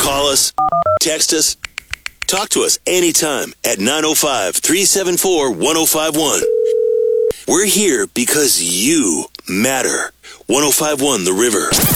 Call us, text us, talk to us anytime at 905-374-1051. We're here because you matter. 1051 The River.